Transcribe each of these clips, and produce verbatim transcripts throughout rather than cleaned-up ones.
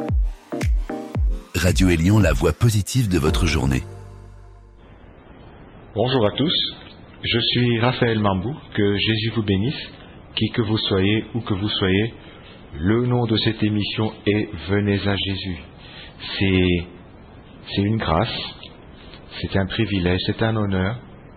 Radio Élion, la voix positive de votre journée. Bonjour à tous, je suis Raphaël Mambou, que Jésus vous bénisse, qui que vous soyez, où que vous soyez. Le nom de cette émission est Venez à Jésus. C'est, c'est une grâce, c'est un privilège, c'est un honneur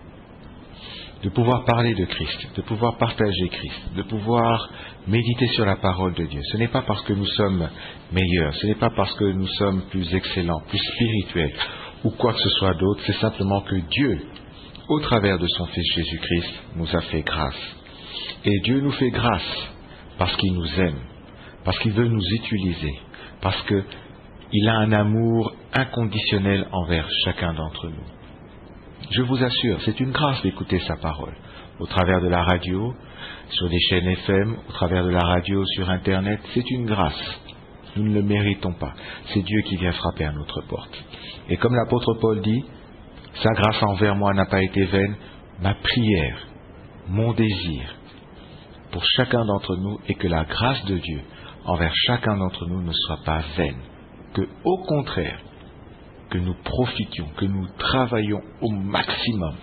de pouvoir parler de Christ, de pouvoir partager Christ, de pouvoir méditer sur la parole de Dieu. Ce n'est pas parce que nous sommes meilleurs, ce n'est pas parce que nous sommes plus excellents, plus spirituels, ou quoi que ce soit d'autre, c'est simplement que Dieu, au travers de son Fils Jésus-Christ, nous a fait grâce. Et Dieu nous fait grâce parce qu'il nous aime, parce qu'il veut nous utiliser, parce qu'il a un amour inconditionnel envers chacun d'entre nous. Je vous assure, c'est une grâce d'écouter sa parole, au travers de la radio, sur des chaînes F M, au travers de la radio, sur Internet, c'est une grâce. Nous ne le méritons pas. C'est Dieu qui vient frapper à notre porte. Et comme l'apôtre Paul dit, sa grâce envers moi n'a pas été vaine, ma prière, mon désir pour chacun d'entre nous est que la grâce de Dieu envers chacun d'entre nous ne soit pas vaine, que au contraire, que nous profitions, que nous travaillions au maximum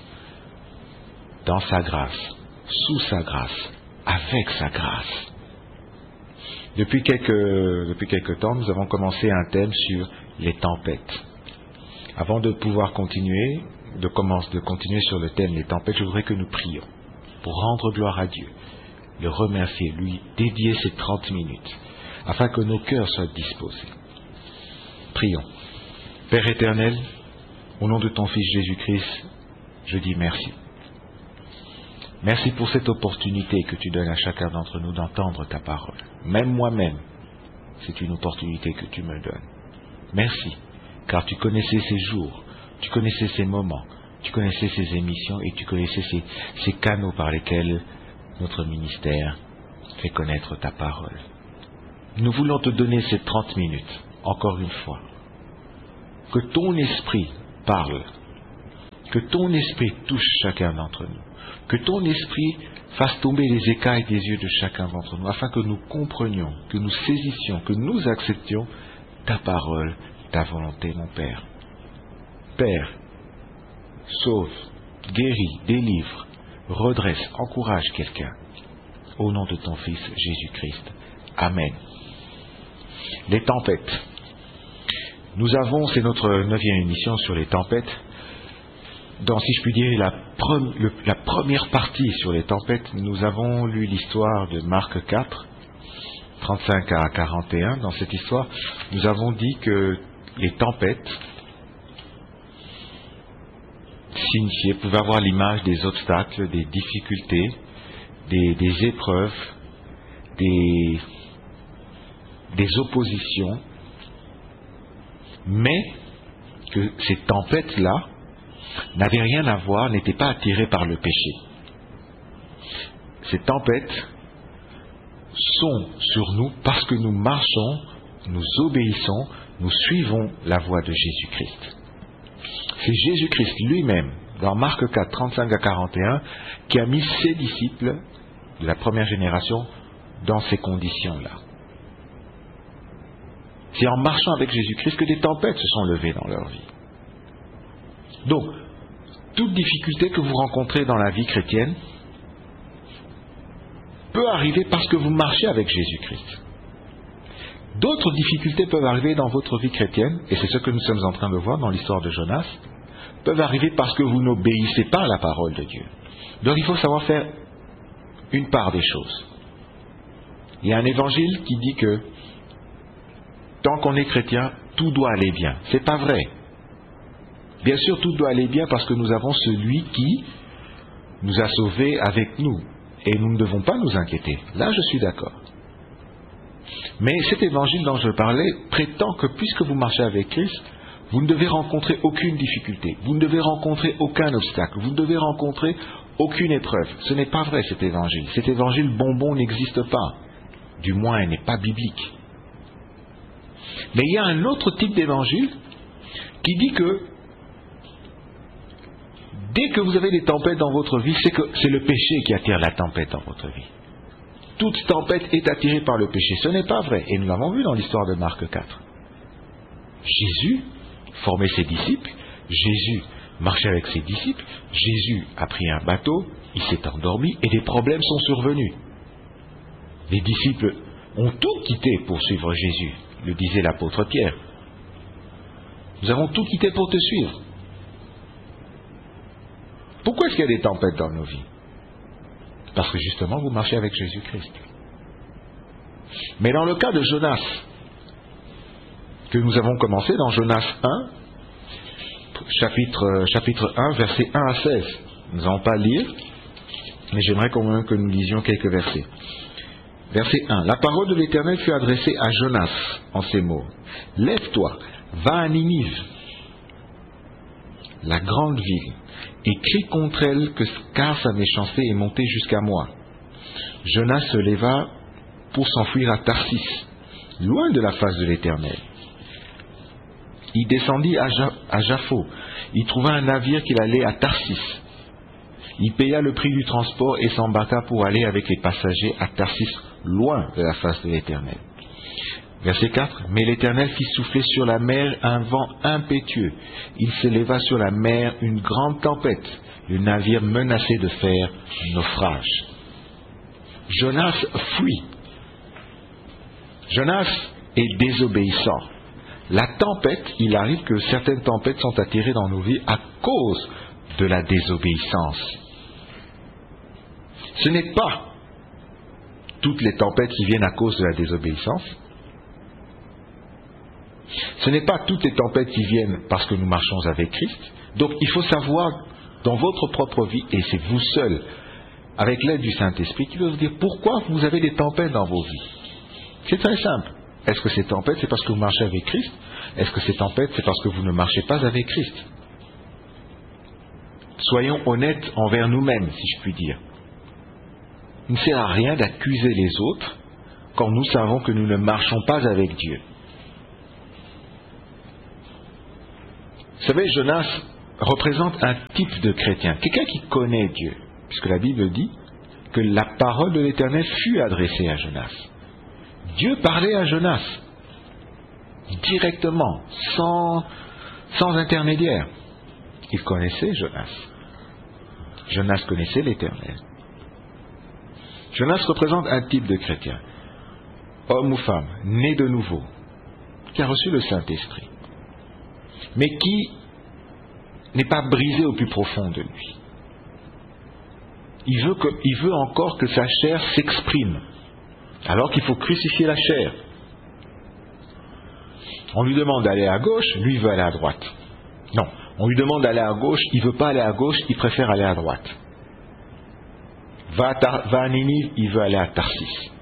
dans sa grâce, sous sa grâce, avec sa grâce. Depuis quelques, depuis quelques temps, nous avons commencé un thème sur les tempêtes. Avant de pouvoir continuer, de, commencer, de continuer sur le thème des tempêtes, je voudrais que nous prions pour rendre gloire à Dieu, le remercier, lui dédier ces trente minutes, afin que nos cœurs soient disposés. Prions. Père éternel, au nom de ton Fils Jésus-Christ, je dis merci. Merci pour cette opportunité que tu donnes à chacun d'entre nous d'entendre ta parole. Même moi-même, c'est une opportunité que tu me donnes. Merci, car tu connaissais ces jours, tu connaissais ces moments, tu connaissais ces émissions et tu connaissais ces, ces canaux par lesquels notre ministère fait connaître ta parole. Nous voulons te donner ces trente minutes, encore une fois. Que ton esprit parle, que ton esprit touche chacun d'entre nous, que ton esprit fasse tomber les écailles des yeux de chacun d'entre nous, afin que nous comprenions, que nous saisissions, que nous acceptions ta parole, ta volonté, mon Père. Père, sauve, guéris, délivre, redresse, encourage quelqu'un. Au nom de ton Fils Jésus-Christ. Amen. Les tempêtes. Nous avons, c'est notre neuvième émission sur les tempêtes. Dans, si je puis dire, la, pre, le, la première partie sur les tempêtes, nous avons lu l'histoire de Marc quatre, trente-cinq à quarante et un. Dans cette histoire, nous avons dit que les tempêtes signifiaient, pouvaient avoir l'image des obstacles, des difficultés, des, des épreuves, des, des oppositions, mais que ces tempêtes-là n'avaient rien à voir, n'étaient pas attirées par le péché. Ces tempêtes sont sur nous parce que nous marchons, nous obéissons, nous suivons la voie de Jésus-Christ. C'est Jésus-Christ lui-même, dans Marc quatre, trente-cinq à quarante et un, qui a mis ses disciples de la première génération dans ces conditions-là. C'est en marchant avec Jésus-Christ que des tempêtes se sont levées dans leur vie. Donc, toute difficulté que vous rencontrez dans la vie chrétienne peut arriver parce que vous marchez avec Jésus-Christ. D'autres difficultés peuvent arriver dans votre vie chrétienne, et c'est ce que nous sommes en train de voir dans l'histoire de Jonas, peuvent arriver parce que vous n'obéissez pas à la parole de Dieu. Donc il faut savoir faire une part des choses. Il y a un évangile qui dit que tant qu'on est chrétien, tout doit aller bien. C'est pas vrai. Bien sûr, tout doit aller bien parce que nous avons celui qui nous a sauvés avec nous. Et nous ne devons pas nous inquiéter. Là, je suis d'accord. Mais cet évangile dont je parlais prétend que puisque vous marchez avec Christ, vous ne devez rencontrer aucune difficulté. Vous ne devez rencontrer aucun obstacle. Vous ne devez rencontrer aucune épreuve. Ce n'est pas vrai, cet évangile. Cet évangile bonbon n'existe pas. Du moins, il n'est pas biblique. Mais il y a un autre type d'évangile qui dit que dès que vous avez des tempêtes dans votre vie, c'est que c'est le péché qui attire la tempête dans votre vie. Toute tempête est attirée par le péché. Ce n'est pas vrai. Et nous l'avons vu dans l'histoire de Marc quatre. Jésus formait ses disciples, Jésus marchait avec ses disciples, Jésus a pris un bateau, il s'est endormi et des problèmes sont survenus. Les disciples ont tout quitté pour suivre Jésus, le disait l'apôtre Pierre. Nous avons tout quitté pour te suivre. Pourquoi est-ce qu'il y a des tempêtes dans nos vies? Parce que justement vous marchez avec Jésus-Christ. Mais dans le cas de Jonas, que nous avons commencé dans Jonas un, chapitre, chapitre un, versets un à seize. Nous n'allons pas lire, mais j'aimerais quand même que nous lisions quelques versets. Verset un. La parole de l'Éternel fut adressée à Jonas en ces mots. Lève-toi, va à Ninive, la grande ville, et crie contre elle, que, car sa méchanceté est montée jusqu'à moi. Jonas se leva pour s'enfuir à Tarsis, loin de la face de l'Éternel. Il descendit à, ja- à Jaffo. Il trouva un navire qu'il allait à Tarsis. Il paya le prix du transport et s'embarqua pour aller avec les passagers à Tarsis, loin de la face de l'Éternel. Verset quatre. Mais l'Éternel fit souffler sur la mer un vent impétueux. Il s'éleva sur la mer une grande tempête. Le navire menaçait de faire naufrage. Jonas fuit. Jonas est désobéissant. La tempête, il arrive que certaines tempêtes sont attirées dans nos vies à cause de la désobéissance. Ce n'est pas toutes les tempêtes qui viennent à cause de la désobéissance. Ce n'est pas toutes les tempêtes qui viennent parce que nous marchons avec Christ. Donc il faut savoir dans votre propre vie, et c'est vous seul, avec l'aide du Saint-Esprit, qui va vous dire pourquoi vous avez des tempêtes dans vos vies. C'est très simple. Est-ce que ces tempêtes, c'est parce que vous marchez avec Christ? Est-ce que ces tempêtes, c'est parce que vous ne marchez pas avec Christ? Soyons honnêtes envers nous-mêmes, si je puis dire. Il ne sert à rien d'accuser les autres quand nous savons que nous ne marchons pas avec Dieu. Vous savez, Jonas représente un type de chrétien, quelqu'un qui connaît Dieu, puisque la Bible dit que la parole de l'Éternel fut adressée à Jonas. Dieu parlait à Jonas directement, sans, sans intermédiaire. Il connaissait Jonas. Jonas connaissait l'Éternel. Jonas représente un type de chrétien, homme ou femme, né de nouveau, qui a reçu le Saint-Esprit, mais qui n'est pas brisé au plus profond de lui. Il veut, que, il veut encore que sa chair s'exprime, alors qu'il faut crucifier la chair. On lui demande d'aller à gauche, lui il veut aller à droite. Non, on lui demande d'aller à gauche, il ne veut pas aller à gauche, il préfère aller à droite. Va à, Tar- va à Ninive, il veut aller à Tarsis.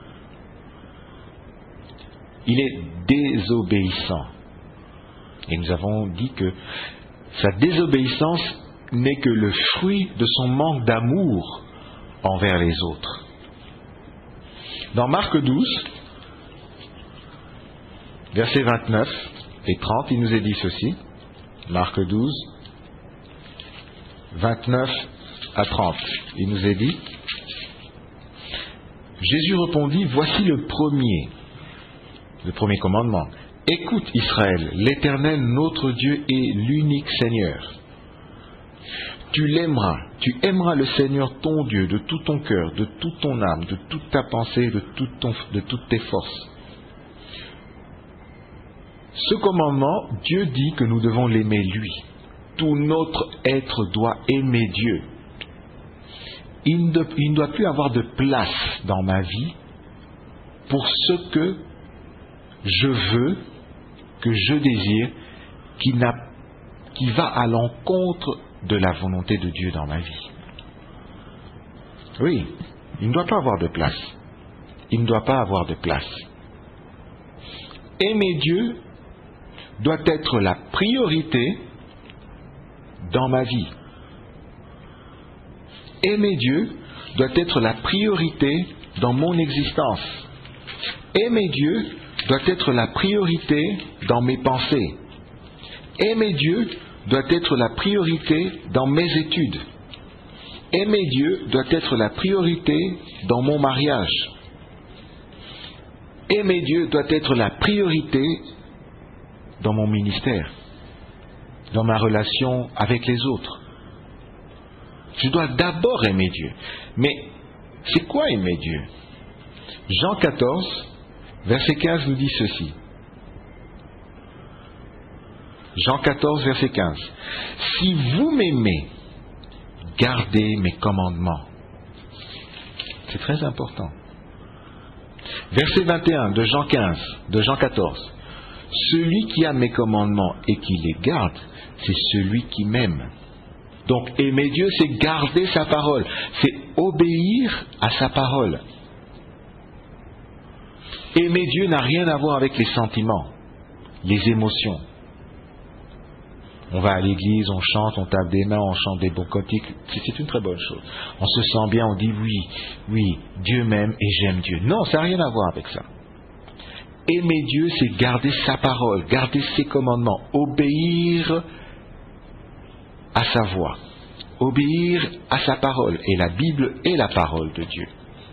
Il est désobéissant. Et nous avons dit que sa désobéissance n'est que le fruit de son manque d'amour envers les autres. Dans Marc douze, versets vingt-neuf et trente, il nous est dit ceci. Marc douze, vingt-neuf à trente. Il nous est dit, Jésus répondit, voici le premier, le premier commandement. Écoute Israël, l'Éternel notre Dieu est l'unique Seigneur. Tu l'aimeras, tu aimeras le Seigneur ton Dieu de tout ton cœur, de toute ton âme, de toute ta pensée, de, tout ton, de toutes tes forces. Ce commandement, Dieu dit que nous devons l'aimer lui. Tout notre être doit aimer Dieu. Il ne, il ne doit plus avoir de place dans ma vie pour ce que je veux, que je désire, qui, n'a, qui va à l'encontre de la volonté de Dieu dans ma vie. Oui, il ne doit pas avoir de place. Il ne doit pas avoir de place. Aimer Dieu doit être la priorité dans ma vie. Aimer Dieu doit être la priorité dans mon existence. Aimer Dieu doit être la priorité dans mes pensées. Aimer Dieu doit être la priorité dans mes études. Aimer Dieu doit être la priorité dans mon mariage. Aimer Dieu doit être la priorité dans mon ministère, dans ma relation avec les autres. Je dois d'abord aimer Dieu. Mais c'est quoi aimer Dieu? Jean quatorze, verset quinze nous dit ceci. Jean quatorze, verset quinze. Si vous m'aimez, gardez mes commandements. C'est très important. Verset vingt et un de Jean quinze, de Jean quatorze. Celui qui a mes commandements et qui les garde, c'est celui qui m'aime. Donc aimer Dieu, c'est garder sa parole, c'est obéir à sa parole. Aimer Dieu n'a rien à voir avec les sentiments, les émotions. On va à l'église, on chante, on tape des mains, on chante des bons cantiques, c'est une très bonne chose. On se sent bien, on dit oui, oui, Dieu m'aime et j'aime Dieu. Non, ça n'a rien à voir avec ça. Aimer Dieu, c'est garder sa parole, garder ses commandements, obéir à sa voix, obéir à sa parole. Et la Bible est la parole de Dieu.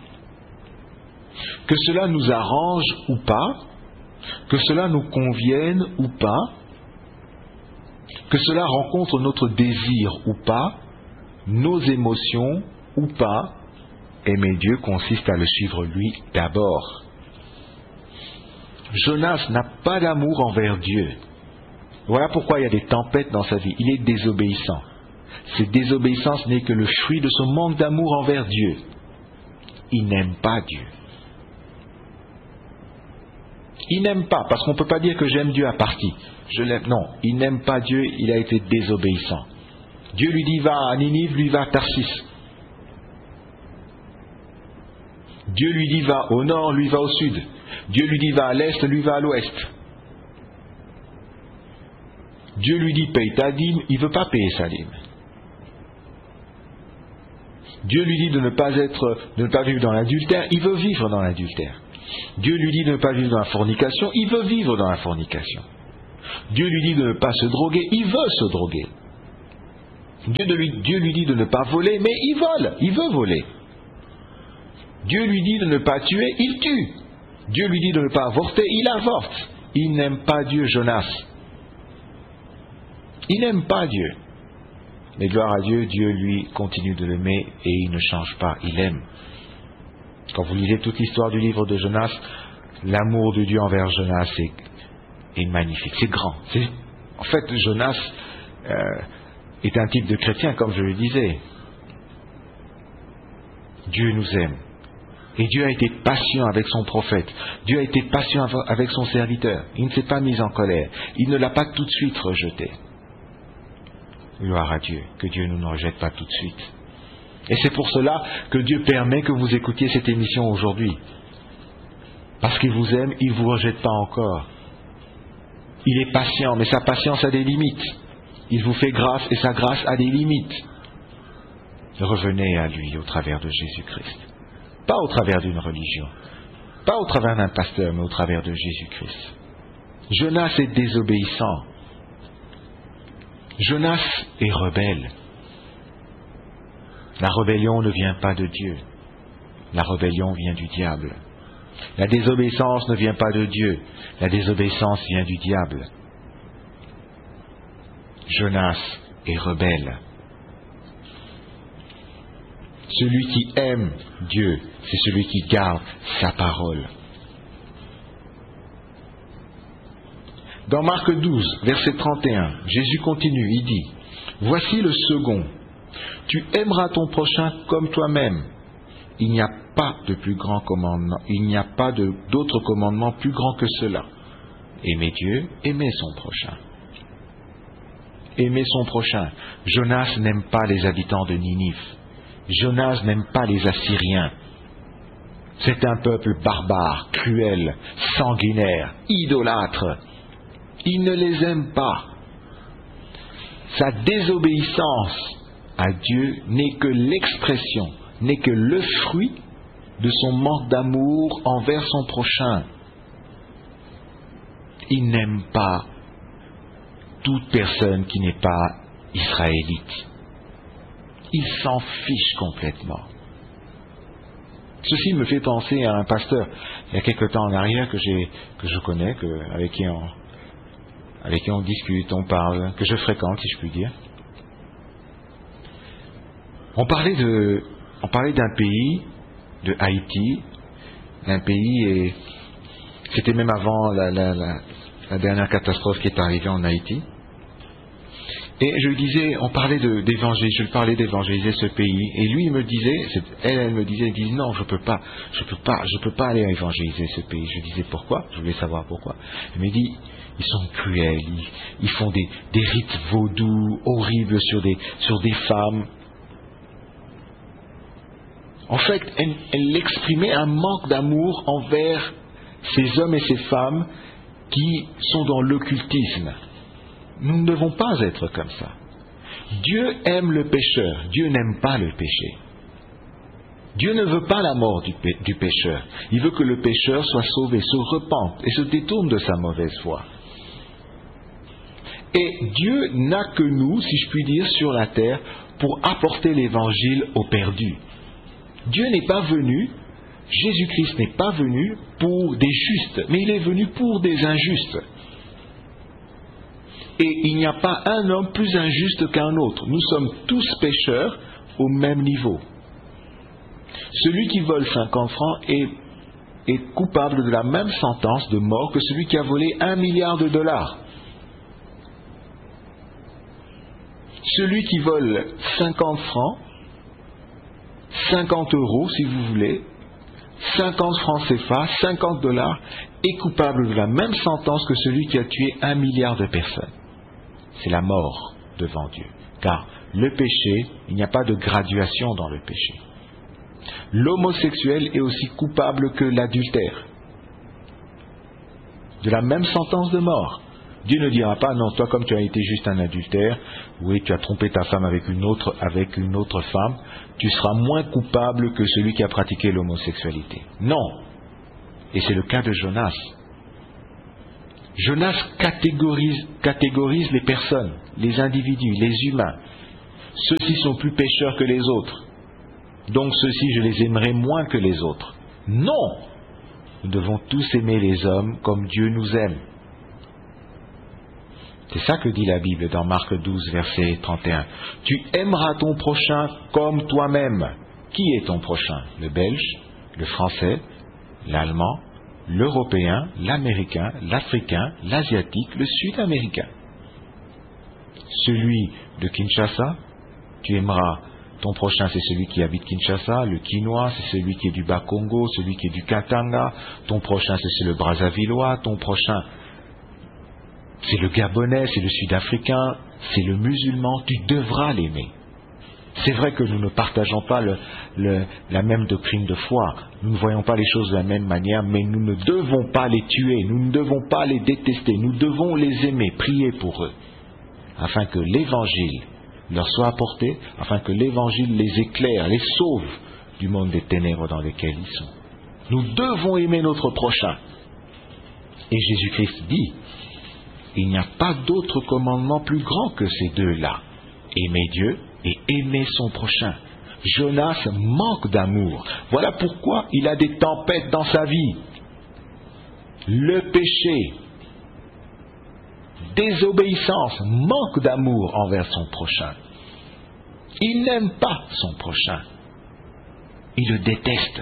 Que cela nous arrange ou pas, que cela nous convienne ou pas, que cela rencontre notre désir ou pas, nos émotions ou pas, aimer Dieu consiste à le suivre lui d'abord. Jonas n'a pas d'amour envers Dieu. Voilà pourquoi il y a des tempêtes dans sa vie. Il est désobéissant. Cette désobéissance n'est que le fruit de son manque d'amour envers Dieu. Il n'aime pas Dieu. Il n'aime pas, parce qu'on ne peut pas dire que j'aime Dieu à partie. Je l'aime. Non, il n'aime pas Dieu, il a été désobéissant. Dieu lui dit va à Ninive, lui va à Tarsis. Dieu lui dit va au nord, lui va au sud. Dieu lui dit va à l'est, lui va à l'ouest. Dieu lui dit paye ta dîme, il ne veut pas payer sa dîme. Dieu lui dit de ne pas être, de ne pas vivre dans l'adultère, il veut vivre dans l'adultère. Dieu lui dit de ne pas vivre dans la fornication, il veut vivre dans la fornication. Dieu lui dit de ne pas se droguer, il veut se droguer. Dieu, de lui, Dieu lui dit de ne pas voler, mais il vole, il veut voler. Dieu lui dit de ne pas tuer, il tue. Dieu lui dit de ne pas avorter, il avorte. Il n'aime pas Dieu, Jonas. Il n'aime pas Dieu. Mais gloire à Dieu, Dieu lui continue de l'aimer et il ne change pas, il aime. Quand vous lisez toute l'histoire du livre de Jonas, l'amour de Dieu envers Jonas est, est magnifique, c'est grand. C'est, en fait, Jonas euh, est un type de chrétien, comme je le disais. Dieu nous aime. Et Dieu a été patient avec son prophète. Dieu a été patient avec son serviteur. Il ne s'est pas mis en colère. Il ne l'a pas tout de suite rejeté. Gloire à Dieu, que Dieu ne nous rejette pas tout de suite. Et c'est pour cela que Dieu permet que vous écoutiez cette émission aujourd'hui. Parce qu'il vous aime, il ne vous rejette pas encore. Il est patient, mais sa patience a des limites. Il vous fait grâce et sa grâce a des limites. Revenez à lui au travers de Jésus-Christ. Pas au travers d'une religion, pas au travers d'un pasteur, mais au travers de Jésus-Christ. Jonas est désobéissant. Jonas est rebelle. La rébellion ne vient pas de Dieu. La rébellion vient du diable. La désobéissance ne vient pas de Dieu. La désobéissance vient du diable. Jonas est rebelle. Celui qui aime Dieu, c'est celui qui garde sa parole. Dans Marc douze, verset trente et un, Jésus continue, il dit, « Voici le second. Tu aimeras ton prochain comme toi-même. Il n'y a pas de plus grand commandement, il n'y a pas de, d'autre commandement plus grand que cela. Aimer Dieu, aimer son prochain. » Aimer son prochain. Jonas n'aime pas les habitants de Ninive. Jonas n'aime pas les Assyriens. C'est un peuple barbare, cruel, sanguinaire, idolâtre. Il ne les aime pas. Sa désobéissance à Dieu n'est que l'expression, n'est que le fruit de son manque d'amour envers son prochain. Il n'aime pas toute personne qui n'est pas israélite. Il s'en fiche complètement. Ceci me fait penser à un pasteur, il y a quelque temps en arrière, que, j'ai, que je connais, que, avec qui on, avec qui on discute, on parle, que je fréquente, si je puis dire. On parlait de, on parlait d'un pays, de Haïti, d'un pays, et c'était même avant la, la, la, la dernière catastrophe qui est arrivée en Haïti. Et je lui disais, on parlait de, d'évangéliser, je lui parlais d'évangéliser ce pays, et lui il me disait, elle, elle me disait, elle disait non, je peux pas, je peux pas, je peux pas aller évangéliser ce pays. Je disais pourquoi, je voulais savoir pourquoi. Elle me dit, ils sont cruels, ils, ils font des, des rites vaudous horribles sur des, sur des femmes. En fait, elle, elle exprimait un manque d'amour envers ces hommes et ces femmes qui sont dans l'occultisme. Nous ne devons pas être comme ça. Dieu aime le pécheur, Dieu n'aime pas le péché. Dieu ne veut pas la mort du, pé- du pécheur. Il veut que le pécheur soit sauvé, se repente et se détourne de sa mauvaise foi. Et Dieu n'a que nous, si je puis dire, sur la terre pour apporter l'évangile aux perdus. Dieu n'est pas venu, Jésus-Christ n'est pas venu pour des justes, mais il est venu pour des injustes. Et il n'y a pas un homme plus injuste qu'un autre. Nous sommes tous pécheurs au même niveau. Celui qui vole cinquante francs est, est coupable de la même sentence de mort que celui qui a volé un milliard de dollars. Celui qui vole cinquante francs, cinquante euros si vous voulez, cinquante francs C F A, cinquante dollars, est coupable de la même sentence que celui qui a tué un milliard de personnes. C'est la mort devant Dieu. Car le péché, il n'y a pas de graduation dans le péché. L'homosexuel est aussi coupable que l'adultère. De la même sentence de mort. Dieu ne dira pas, non, toi comme tu as été juste un adultère, oui, tu as trompé ta femme avec une autre, avec une autre femme, tu seras moins coupable que celui qui a pratiqué l'homosexualité. Non. Et c'est le cas de Jonas. Jonas catégorise, catégorise les personnes, les individus, les humains. Ceux-ci sont plus pécheurs que les autres. Donc ceux-ci, je les aimerai moins que les autres. Non. Nous devons tous aimer les hommes comme Dieu nous aime. C'est ça que dit la Bible dans Marc douze, verset trente et un. Tu aimeras ton prochain comme toi-même. Qui est ton prochain? Le Belge, le Français, l'Allemand, l'Européen, l'Américain, l'Africain, l'Asiatique, le Sud-Américain. Celui de Kinshasa, tu aimeras ton prochain, c'est celui qui habite Kinshasa. Le Quinois, c'est celui qui est du Bas-Congo, celui qui est du Katanga. Ton prochain, c'est le Brazzavillois. Ton prochain, c'est le Gabonais, c'est le Sud-Africain, c'est le musulman. Tu devras l'aimer. C'est vrai que nous ne partageons pas le, le, la même doctrine de foi. Nous ne voyons pas les choses de la même manière, mais nous ne devons pas les tuer, nous ne devons pas les détester, nous devons les aimer, prier pour eux, afin que l'évangile leur soit apporté, afin que l'évangile les éclaire, les sauve du monde des ténèbres dans lesquels ils sont. Nous devons aimer notre prochain. Et Jésus-Christ dit, il n'y a pas d'autre commandement plus grand que ces deux-là. Aimer Dieu et aimer son prochain. Jonas manque d'amour. Voilà pourquoi il a des tempêtes dans sa vie. Le péché, désobéissance, manque d'amour envers son prochain. Il n'aime pas son prochain. Il le déteste.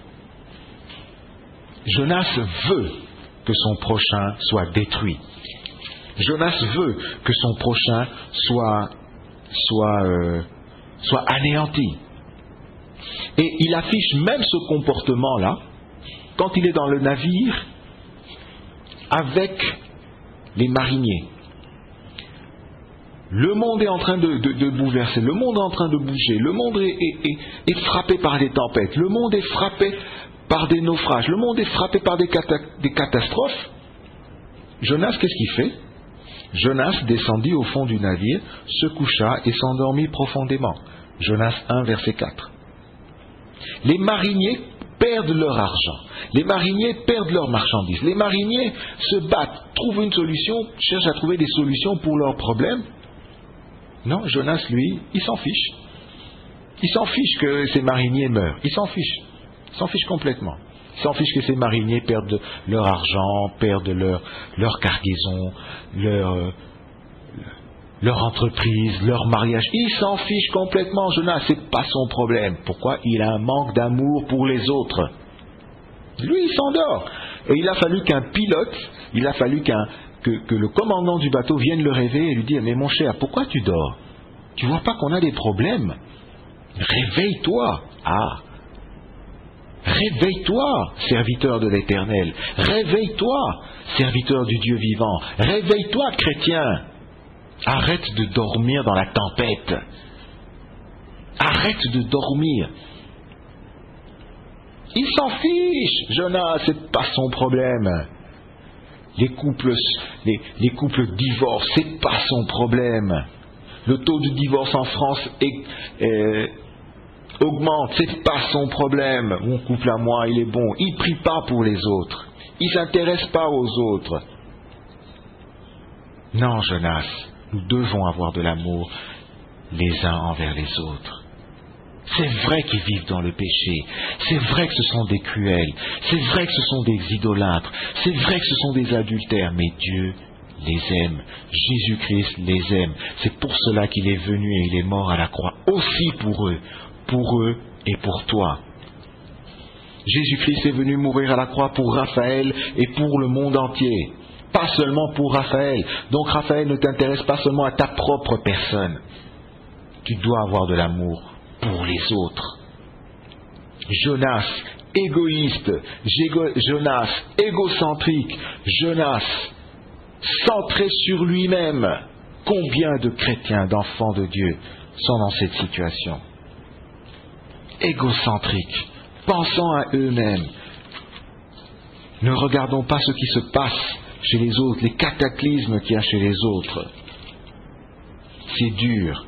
Jonas veut que son prochain soit détruit. Jonas veut que son prochain soit, soit, euh, soit anéanti. Et il affiche même ce comportement-là quand il est dans le navire avec les mariniers. Le monde est en train de, de, de bouleverser, le monde est en train de bouger, le monde est, est, est, est frappé par des tempêtes, le monde est frappé par des naufrages, le monde est frappé par des, cata- des catastrophes. Jonas, qu'est-ce qu'il fait? Jonas descendit au fond du navire, se coucha et s'endormit profondément. Jonas un, verset quatre. Les mariniers perdent leur argent, les mariniers perdent leurs marchandises, les mariniers se battent, trouvent une solution, cherchent à trouver des solutions pour leurs problèmes. Non, Jonas, lui, il s'en fiche. Il s'en fiche que ces mariniers meurent, il s'en fiche, il s'en fiche complètement. Il s'en fiche que ces mariniers perdent leur argent, perdent leur, leur cargaison, leur, euh, leur entreprise, leur mariage. Il s'en fiche complètement, Jonas, c'est pas son problème. Pourquoi? Il a un manque d'amour pour les autres. Lui, il s'endort. Et il a fallu qu'un pilote, il a fallu qu'un, que, que le commandant du bateau vienne le réveiller et lui dire, mais mon cher, pourquoi tu dors? Tu vois pas qu'on a des problèmes? Réveille-toi. Ah. Réveille-toi, serviteur de l'Éternel. Réveille-toi, serviteur du Dieu vivant. Réveille-toi, chrétien. Arrête de dormir dans la tempête. Arrête de dormir. Il s'en fiche, Jonas, c'est pas son problème. Les couples, les, les couples divorcent, c'est pas son problème. Le taux de divorce en France est, est, augmente, c'est pas son problème. Mon couple à moi, il est bon. Il prie pas pour les autres. Il s'intéresse pas aux autres. Non, Jonas, nous devons avoir de l'amour les uns envers les autres. C'est vrai qu'ils vivent dans le péché, c'est vrai que ce sont des cruels, c'est vrai que ce sont des idolâtres, c'est vrai que ce sont des adultères, mais Dieu les aime, Jésus-Christ les aime. C'est pour cela qu'il est venu et il est mort à la croix, aussi pour eux, pour eux et pour toi. Jésus-Christ est venu mourir à la croix pour Raphaël et pour le monde entier, pas seulement pour Raphaël. Donc Raphaël ne t'intéresse pas seulement à ta propre personne, tu dois avoir de l'amour pour les autres. Jonas, égoïste, Jonas, égocentrique, Jonas, centré sur lui-même. Combien de chrétiens, d'enfants de Dieu sont dans cette situation? Égocentriques, pensant à eux-mêmes. Ne regardons pas ce qui se passe chez les autres, les cataclysmes qu'il y a chez les autres. C'est dur.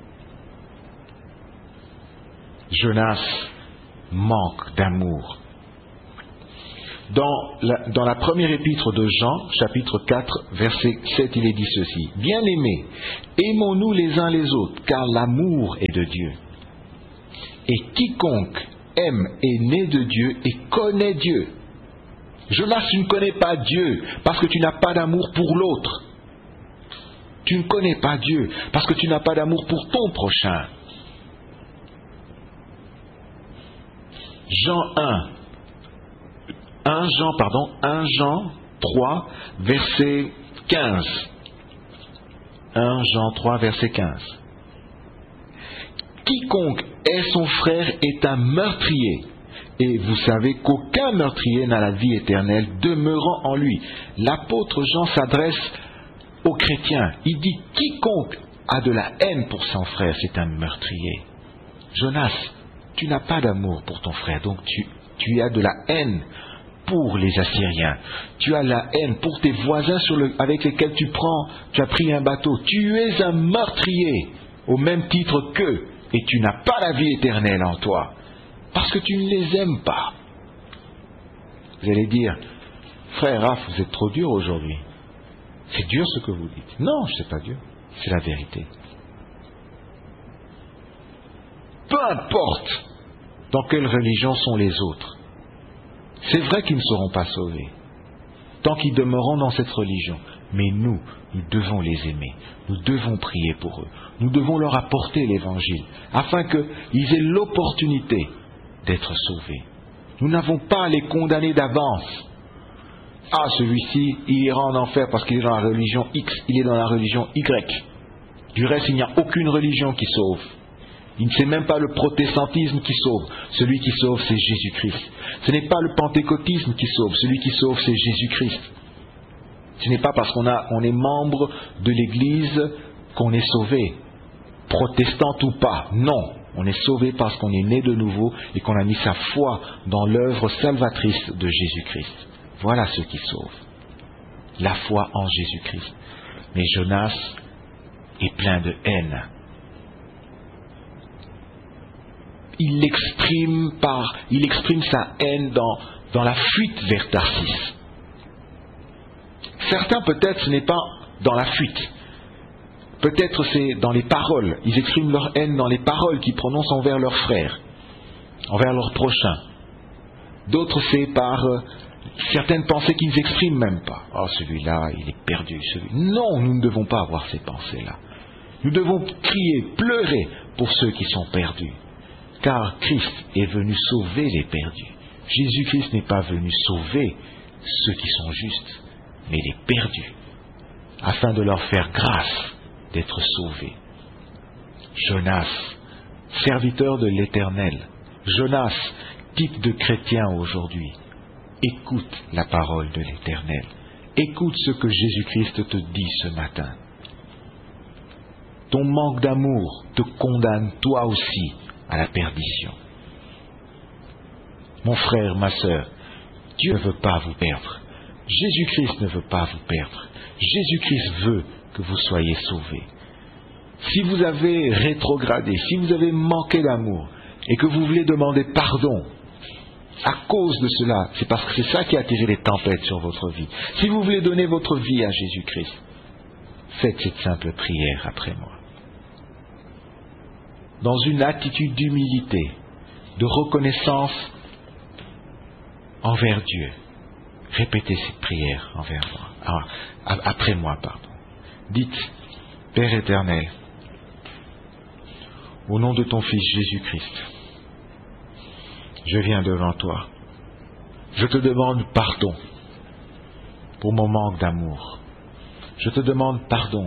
Jonas manque d'amour. Dans la, dans la première épître de Jean, chapitre quatre, verset sept, il est dit ceci. Bien-aimés, aimons-nous les uns les autres, car l'amour est de Dieu. Et quiconque aime est né de Dieu et connaît Dieu. Jonas, tu ne connais pas Dieu parce que tu n'as pas d'amour pour l'autre. Tu ne connais pas Dieu parce que tu n'as pas d'amour pour ton prochain. Jean un, un Jean, pardon, un Jean trois, verset quinze. un Jean trois, verset quinze. Quiconque est son frère est un meurtrier, et vous savez qu'aucun meurtrier n'a la vie éternelle demeurant en lui. L'apôtre Jean s'adresse aux chrétiens. Il dit quiconque a de la haine pour son frère, c'est un meurtrier. Jonas, tu n'as pas d'amour pour ton frère, donc tu, tu as de la haine pour les Assyriens. Tu as la haine pour tes voisins sur le, avec lesquels tu prends, tu as pris un bateau. Tu es un meurtrier au même titre qu'eux, et tu n'as pas la vie éternelle en toi, parce que tu ne les aimes pas. Vous allez dire, frère Raph, vous êtes trop dur aujourd'hui. C'est dur ce que vous dites. Non, ce n'est pas dur, c'est la vérité. Peu importe dans quelle religion sont les autres, c'est vrai qu'ils ne seront pas sauvés tant qu'ils demeureront dans cette religion. Mais nous, nous devons les aimer, nous devons prier pour eux, nous devons leur apporter l'évangile afin qu'ils aient l'opportunité d'être sauvés. Nous n'avons pas à les condamner d'avance. Ah, celui-ci, il ira en enfer parce qu'il est dans la religion X, il est dans la religion Y. Du reste, il n'y a aucune religion qui sauve. Il ne sait même pas le protestantisme qui sauve. Celui qui sauve, c'est Jésus-Christ. Ce n'est pas le pentecôtisme qui sauve. Celui qui sauve, c'est Jésus-Christ. Ce n'est pas parce qu'on a, on est membre de l'Église qu'on est sauvé. Protestant ou pas, non. On est sauvé parce qu'on est né de nouveau et qu'on a mis sa foi dans l'œuvre salvatrice de Jésus-Christ. Voilà ce qui sauve. La foi en Jésus-Christ. Mais Jonas est plein de haine. Il l'exprime par, il exprime sa haine dans, dans la fuite vers Tarsis. Certains, peut-être, ce n'est pas dans la fuite. Peut-être c'est dans les paroles. Ils expriment leur haine dans les paroles qu'ils prononcent envers leurs frères, envers leurs prochains. D'autres, c'est par euh, certaines pensées qui ne s'expriment même pas. Oh, celui-là, il est perdu. Celui... Non, nous ne devons pas avoir ces pensées-là. Nous devons crier, pleurer pour ceux qui sont perdus. Car Christ est venu sauver les perdus. Jésus-Christ n'est pas venu sauver ceux qui sont justes, mais les perdus, afin de leur faire grâce d'être sauvés. Jonas, serviteur de l'Éternel, Jonas, type de chrétien aujourd'hui, écoute la parole de l'Éternel. Écoute ce que Jésus-Christ te dit ce matin. Ton manque d'amour te condamne toi aussi à la perdition. Mon frère, ma sœur, Dieu ne veut pas vous perdre. Jésus-Christ ne veut pas vous perdre. Jésus-Christ veut que vous soyez sauvés. Si vous avez rétrogradé, si vous avez manqué d'amour et que vous voulez demander pardon à cause de cela, c'est parce que c'est ça qui a attiré les tempêtes sur votre vie. Si vous voulez donner votre vie à Jésus-Christ, faites cette simple prière après moi. Dans une attitude d'humilité, de reconnaissance envers Dieu, répétez cette prière envers moi, ah, après moi, pardon. Dites, Père éternel, au nom de ton Fils Jésus-Christ, je viens devant toi. Je te demande pardon pour mon manque d'amour. Je te demande pardon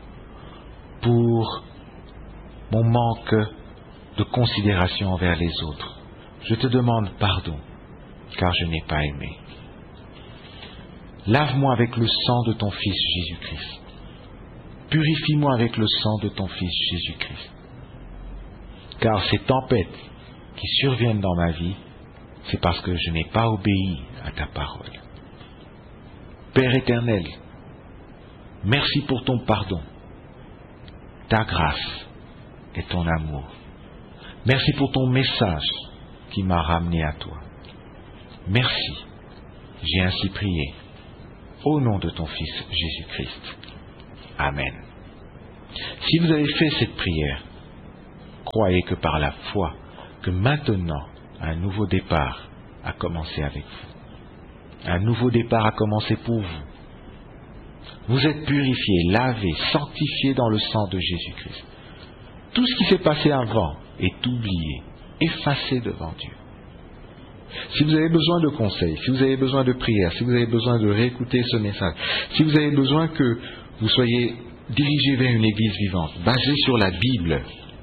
pour mon manque de considération envers les autres. Je te demande pardon, car je n'ai pas aimé. Lave-moi avec le sang de ton Fils Jésus-Christ. Purifie-moi avec le sang de ton Fils Jésus-Christ. Car ces tempêtes qui surviennent dans ma vie, c'est parce que je n'ai pas obéi à ta parole. Père éternel, merci pour ton pardon, ta grâce et ton amour. Merci pour ton message qui m'a ramené à toi. Merci, j'ai ainsi prié, au nom de ton Fils Jésus-Christ. Amen. Si vous avez fait cette prière, croyez que par la foi, que maintenant, un nouveau départ a commencé avec vous. Un nouveau départ a commencé pour vous. Vous êtes purifiés, lavés, sanctifiés dans le sang de Jésus-Christ. Tout ce qui s'est passé avant est oublié, effacé devant Dieu. Si vous avez besoin de conseils, si vous avez besoin de prières, si vous avez besoin de réécouter ce message, si vous avez besoin que vous soyez dirigé vers une église vivante, basée sur la Bible,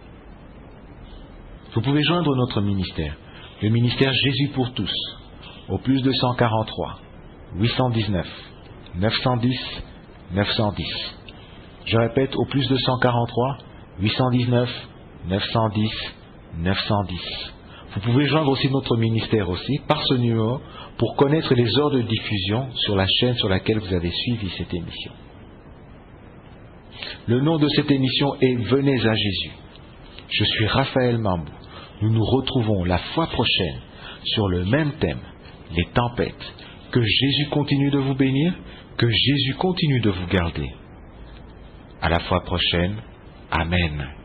vous pouvez joindre notre ministère, le ministère Jésus pour tous, au plus deux cent quarante-trois, huit cent dix-neuf, neuf cent dix, neuf cent dix. Je répète, au plus deux cent quarante-trois, huit cent dix-neuf, neuf cent dix, neuf cent dix. Vous pouvez joindre aussi notre ministère aussi par ce numéro pour connaître les heures de diffusion sur la chaîne sur laquelle vous avez suivi cette émission. Le nom de cette émission est Venez à Jésus. Je suis Raphaël Mambou. Nous nous retrouvons la fois prochaine sur le même thème, les tempêtes. Que Jésus continue de vous bénir, que Jésus continue de vous garder. À la fois prochaine. Amen.